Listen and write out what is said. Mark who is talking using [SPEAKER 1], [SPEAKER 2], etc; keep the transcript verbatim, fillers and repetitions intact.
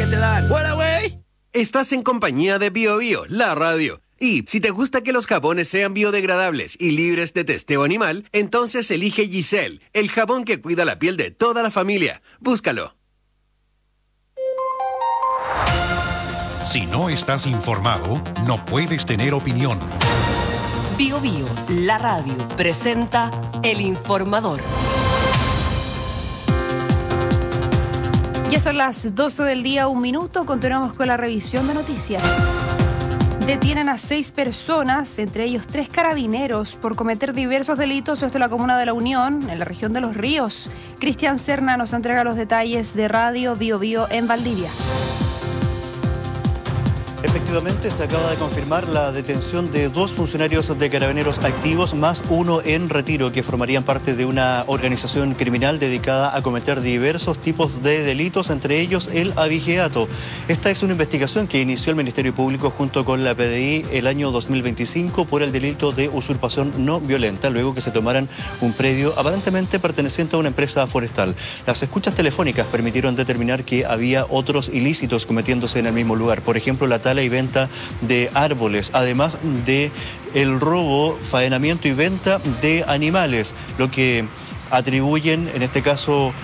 [SPEAKER 1] que te dan. ¡Fuera, güey!
[SPEAKER 2] Estás en compañía de Bio Bio, la radio. Y si te gusta que los jabones sean biodegradables y libres de testeo animal, entonces elige Giselle, el jabón que cuida la piel de toda la familia. Búscalo.
[SPEAKER 3] Si no estás informado, no puedes tener opinión.
[SPEAKER 4] Bio Bio, la radio, presenta El Informador.
[SPEAKER 5] Ya son las doce del día, un minuto. Continuamos con la revisión de noticias. Detienen a seis personas, entre ellos tres carabineros, por cometer diversos delitos, esto en la comuna de La Unión, en la región de Los Ríos. Cristian Serna nos entrega los detalles de Radio Bio Bio en Valdivia.
[SPEAKER 6] Efectivamente, se acaba de confirmar la detención de dos funcionarios de Carabineros activos, más uno en retiro, que formarían parte de una organización criminal dedicada a cometer diversos tipos de delitos, entre ellos el abigeato. Esta es una investigación que inició el Ministerio Público junto con la P D I el año dos mil veinticinco por el delito de usurpación no violenta, luego que se tomaran un predio aparentemente perteneciente a una empresa forestal. Las escuchas telefónicas permitieron determinar que había otros ilícitos cometiéndose en el mismo lugar, por ejemplo, la tala y venta de árboles, además de el robo, faenamiento y venta de animales, lo que atribuyen en este caso